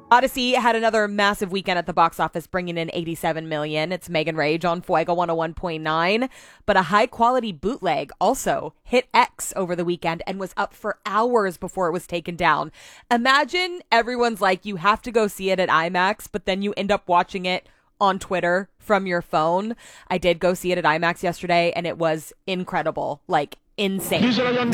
Odyssey had another massive weekend at the box office, bringing in $87 million. It's Megan Rage on Fuego 101.9. But a high-quality bootleg also hit X over the weekend and was up for hours before it was taken down. Imagine everyone's like, you have to go see it at IMAX, but then you end up watching it on Twitter from your phone. I did go see it at IMAX yesterday, and it was incredible, like insane.